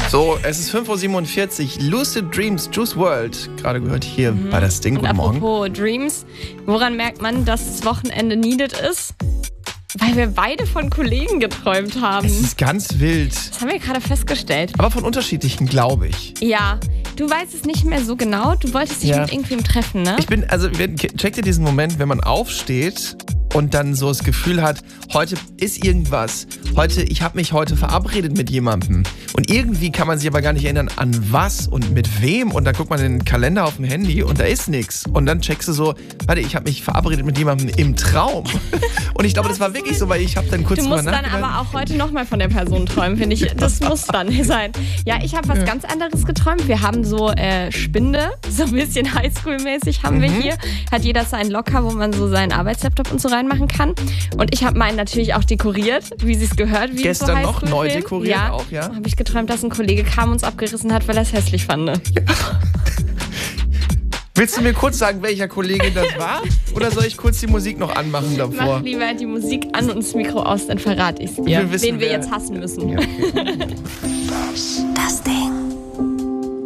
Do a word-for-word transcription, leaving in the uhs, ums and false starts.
So, es ist fünf Uhr siebenundvierzig. Lucid Dreams, Juice world. Gerade gehört hier Mhm. bei das Ding. Und Guten Morgen. apropos Dreams, woran merkt man, dass das Wochenende needed ist? Weil wir beide von Kollegen geträumt haben. Es ist ganz wild. Das haben wir gerade festgestellt. Aber von unterschiedlichen, glaube ich. Ja, du weißt es nicht mehr so genau. Du wolltest dich Ja. mit irgendwem treffen, ne? Ich bin, also, checkt ihr diesen Moment, wenn man aufsteht und dann so das Gefühl hat, heute ist irgendwas. Heute, ich habe mich heute verabredet mit jemandem. Und irgendwie kann man sich aber gar nicht erinnern, an was und mit wem. Und dann guckt man in den Kalender auf dem Handy und da ist nichts. Und dann checkst du so, warte, ich habe mich verabredet mit jemandem im Traum. Und ich glaube, das war wirklich so, weil ich habe dann kurz Du drüber musst dann nachgedacht. aber auch heute nochmal von der Person träumen, finde ich. Das muss dann sein. Ja, ich habe was ganz anderes geträumt. Wir haben so äh, Spinde, so ein bisschen Highschool-mäßig haben wir hier. Hat jeder seinen Locker, wo man so seinen Arbeitslaptop und so reinmachen kann. Und ich habe meinen natürlich auch dekoriert, wie sie es gehört. Wie Gestern so noch neu Highschool-Film. dekoriert ja. auch, ja? Habe ich geträumt, dass ein Kollege kam und uns abgerissen hat, weil er es hässlich fand. Ne? Willst du mir kurz sagen, welcher Kollege das war? Oder soll ich kurz die Musik noch anmachen davor? Mach lieber die Musik an und das Mikro aus, dann verrate ich es dir, Wir wissen, wen wir wer- jetzt hassen müssen. Ja, okay. Das Ding.